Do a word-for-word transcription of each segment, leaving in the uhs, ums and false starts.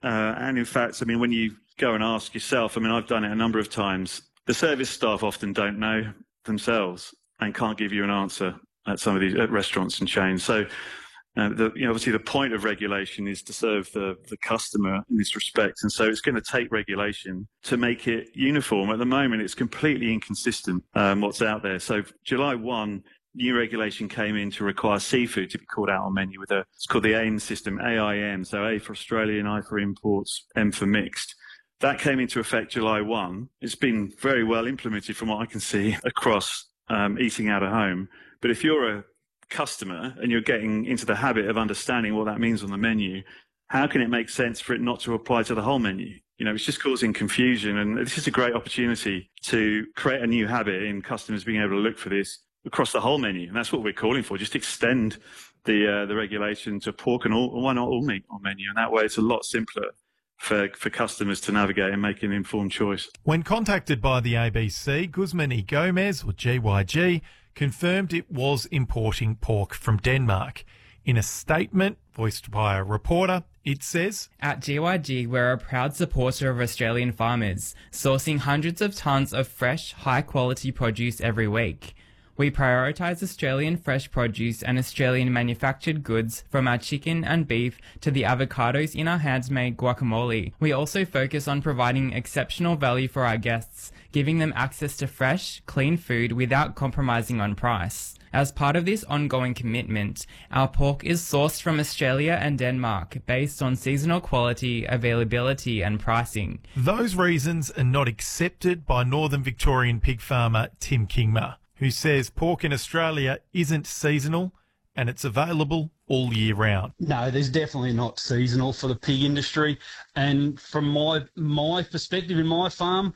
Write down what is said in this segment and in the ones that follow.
Uh, and in fact, I mean, when you go and ask yourself, I mean, I've done it a number of times, the service staff often don't know themselves and can't give you an answer at some of these at restaurants and chains. So, uh, the, you know, obviously the point of regulation is to serve the, the customer in this respect. And so it's going to take regulation to make it uniform. At the moment, it's completely inconsistent, um, what's out there. So July first, new regulation came in to require seafood to be called out on menu with a, it's called the A I M system, A I M, so A for Australian, I for imports, M for mixed. That came into effect July first. It's been very well implemented from what I can see across um, eating out of home. But if you're a customer and you're getting into the habit of understanding what that means on the menu, how can it make sense for it not to apply to the whole menu? You know, it's just causing confusion. And this is a great opportunity to create a new habit in customers being able to look for this across the whole menu, and that's what we're calling for. Just extend the uh, the regulation to pork and all, why not all meat on menu, and that way it's a lot simpler for for customers to navigate and make an informed choice. When contacted by the A B C, Guzman y Gomez, or G Y G, confirmed it was importing pork from Denmark. In a statement voiced by a reporter, it says, "At G Y G, we're a proud supporter of Australian farmers, sourcing hundreds of tonnes of fresh, high-quality produce every week. We prioritise Australian fresh produce and Australian manufactured goods, from our chicken and beef to the avocados in our handmade guacamole. We also focus on providing exceptional value for our guests, giving them access to fresh, clean food without compromising on price. As part of this ongoing commitment, our pork is sourced from Australia and Denmark based on seasonal quality, availability and pricing." Those reasons are not accepted by Northern Victorian pig farmer Tim Kingma, who says pork in Australia isn't seasonal and it's available all year round. No, there's definitely not seasonal for the pig industry. And from my my perspective in my farm,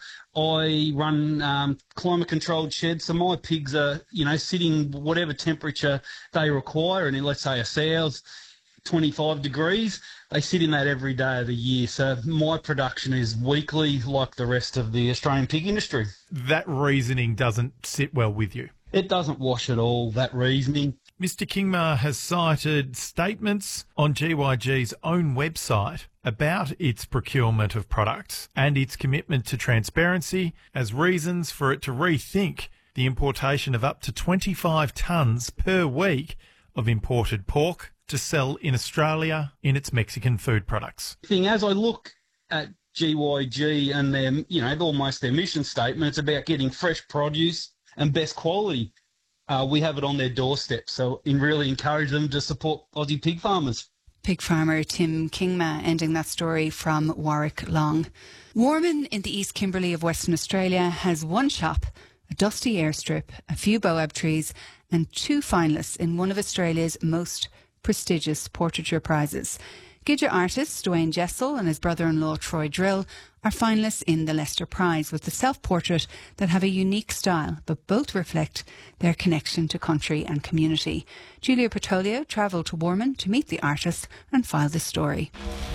I run um, climate-controlled sheds, so my pigs are, you know, sitting whatever temperature they require. And in, let's say, a sow's twenty-five degrees, they sit in that every day of the year. So my production is weekly like the rest of the Australian pig industry. That reasoning doesn't sit well with you. It doesn't wash at all, that reasoning. Mister Kingma has cited statements on G Y G's own website about its procurement of products and its commitment to transparency as reasons for it to rethink the importation of up to twenty-five tonnes per week of imported pork to sell in Australia in its Mexican food products. Thing as I look at G Y G and their, you know, almost their mission statement, it's about getting fresh produce and best quality. Uh, we have it on their doorstep, so in really encourage them to support Aussie pig farmers. Pig farmer Tim Kingma ending that story from Warwick Long. Warman in the East Kimberley of Western Australia has one shop, a dusty airstrip, a few boab trees and two finalists in one of Australia's most prestigious portraiture prizes. Gidja artist Dwayne Jessel and his brother-in-law Troy Drill are finalists in the Leicester Prize with the self-portrait that have a unique style, but both reflect their connection to country and community. Julia Petolio travelled to Warman to meet the artists and file this story.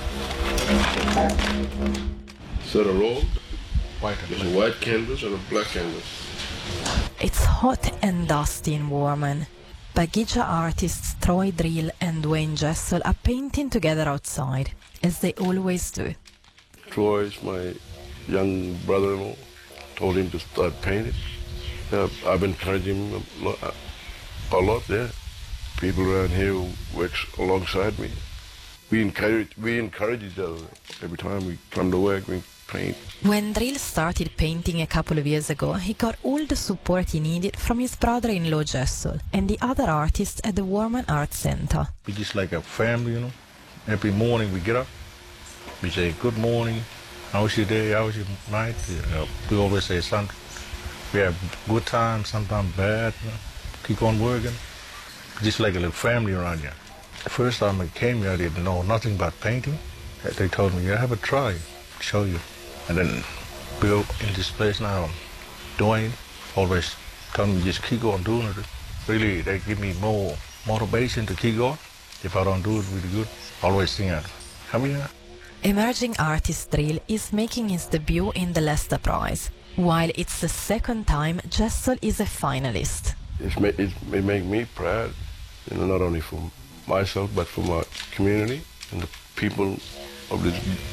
So the road, there's a white canvas and a black canvas. It's hot and dusty in Warman. But Gidja artists Troy Drill and Dwayne Jessel are painting together outside, as they always do. Troy is my young brother-in-law. Told him to start painting. Yeah, I've been encouraging him a lot, a lot there. People around here who work alongside me. We encourage, we encourage each other. Every time we come to work, we paint. When Drill started painting a couple of years ago, he got all the support he needed from his brother-in-law Jessel and the other artists at the Warman Art Centre. We're just like a family, you know. Every morning we get up, we say, good morning, how was your day, how was your night? You know, we always say something. We have good times, sometimes bad, you know. Keep on working. Just like a little family around here. The first time I came here, I didn't know nothing about painting. They told me, yeah, have a try, show you. And then built in this place now. Dwayne always tell me just keep on doing it. Really, they give me more motivation to keep going. If I don't do it really good, always think, come here. Emerging artist Drill is making his debut in the Leicester Prize, while it's the second time Jessel is a finalist. It's ma- it's, it makes me proud, you know, not only for myself, but for my community and the people of this